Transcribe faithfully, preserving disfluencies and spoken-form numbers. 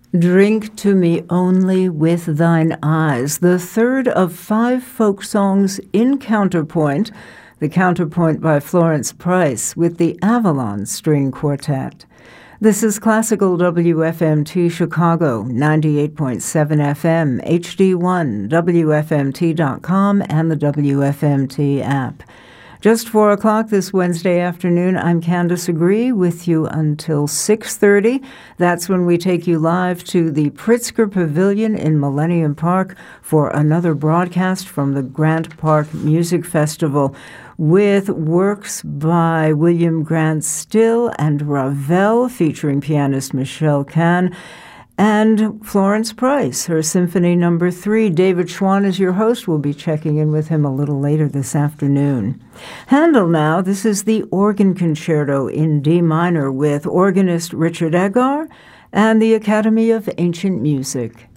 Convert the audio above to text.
Drink to Me Only with Thine Eyes, the third of five folk songs in Counterpoint, the Counterpoint by Florence Price with the Avalon String Quartet. This is Classical W F M T Chicago, ninety-eight point seven F M, H D one, W F M T dot com, and the W F M T app. Just four o'clock this Wednesday afternoon, I'm Candace Agree with you until six thirty. That's when we take you live to the Pritzker Pavilion in Millennium Park for another broadcast from the Grant Park Music Festival with works by William Grant Still and Ravel featuring pianist Michelle Kahn, and Florence Price, her Symphony Number Three. David Schwann is your host. We'll be checking in with him a little later this afternoon. Handel now. This is the Organ Concerto in D minor with organist Richard Egar and the Academy of Ancient Music.